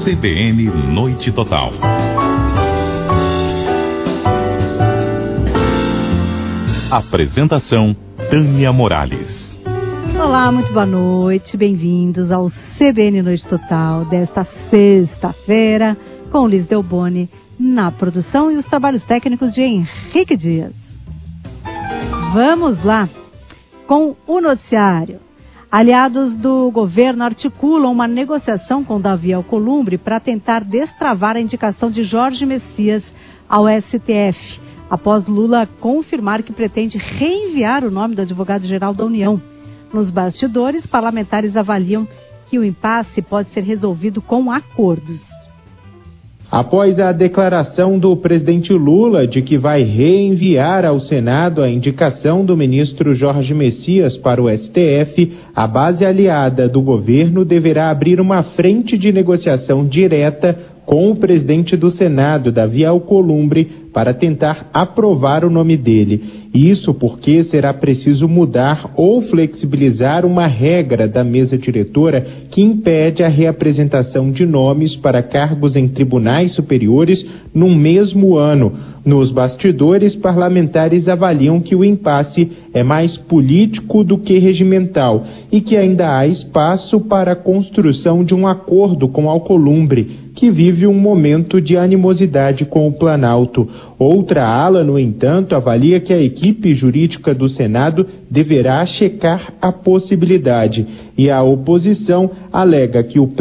CBN Noite Total. Apresentação: Tânia Morales. Olá, muito boa noite, bem-vindos ao CBN Noite Total desta sexta-feira, com Liz Delboni na produção e os trabalhos técnicos de Henrique Dias. Vamos lá com o noticiário. Aliados do governo articulam uma negociação com Davi Alcolumbre para tentar destravar a indicação de Jorge Messias ao STF, após Lula confirmar que pretende reenviar o nome do advogado-geral da União. Nos bastidores, parlamentares avaliam que o impasse pode ser resolvido com acordos. Após a declaração do presidente Lula de que vai reenviar ao Senado a indicação do ministro Jorge Messias para o STF, a base aliada do governo deverá abrir uma frente de negociação direta com o presidente do Senado, Davi Alcolumbre, para tentar aprovar o nome dele. Isso porque será preciso mudar ou flexibilizar uma regra da mesa diretora que impede a reapresentação de nomes para cargos em tribunais superiores num mesmo ano. Nos bastidores, parlamentares avaliam que o impasse é mais político do que regimental e que ainda há espaço para a construção de um acordo com Alcolumbre, que vive um momento de animosidade com o Planalto. Outra ala, no entanto, avalia que a equipe jurídica do Senado deverá checar a possibilidade, e a oposição alega que o